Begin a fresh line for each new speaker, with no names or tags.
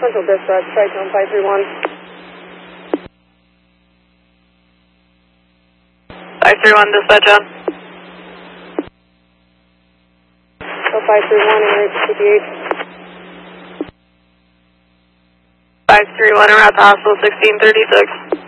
Central Dispatch, Triton 531.
531, dispatch on.
531, emergency CPH.
531, around the hospital, 1636.